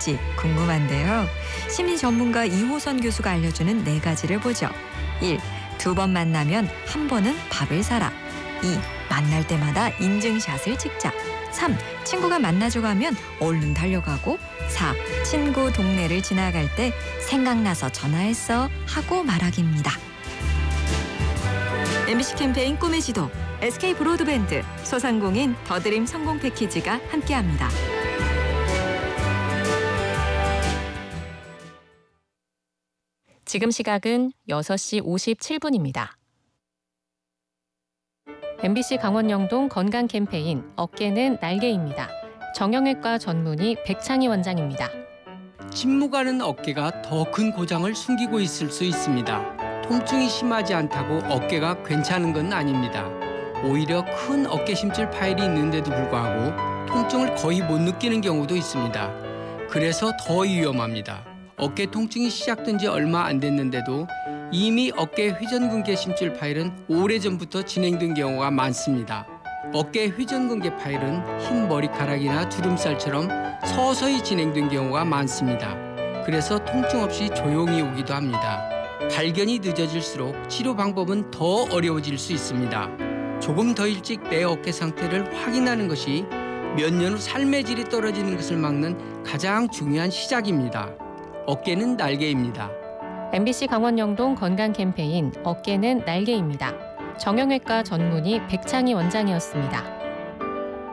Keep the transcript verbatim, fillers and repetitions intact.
좋을지 궁금한데요. 심리 전문가 이호선 교수가 알려주는 네 가지를 보죠. 일. 두 번 만나면 한 번은 밥을 사라. 이. 만날 때마다 인증샷을 찍자. 삼. 친구가 만나자고 하면 얼른 달려가고. 사. 친구 동네를 지나갈 때 생각나서 전화했어 하고 말하기입니다. 엠비씨 캠페인 꿈의 지도, 에스케이 브로드밴드, 소상공인 더드림 성공 패키지가 함께합니다. 지금 시각은 여섯 시 오십칠 분입니다. 엠비씨 강원영동 건강 캠페인 어깨는 날개입니다. 정형외과 전문의 백창희 원장입니다. 침묵하는 어깨가 더 큰 고장을 숨기고 있을 수 있습니다. 통증이 심하지 않다고 어깨가 괜찮은 건 아닙니다. 오히려 큰 어깨 심줄 파열이 있는데도 불구하고 통증을 거의 못 느끼는 경우도 있습니다. 그래서 더 위험합니다. 어깨 통증이 시작된 지 얼마 안 됐는데도 이미 어깨 회전근개 심줄 파열은 오래전부터 진행된 경우가 많습니다. 어깨 회전근개 파열은 흰 머리카락이나 주름살처럼 서서히 진행된 경우가 많습니다. 그래서 통증 없이 조용히 오기도 합니다. 발견이 늦어질수록 치료 방법은 더 어려워질 수 있습니다. 조금 더 일찍 내 어깨 상태를 확인하는 것이 몇 년 후 삶의 질이 떨어지는 것을 막는 가장 중요한 시작입니다. 어깨는 날개입니다. 엠비씨 강원영동 건강 캠페인 어깨는 날개입니다. 정형외과 전문의 백창희 원장이었습니다.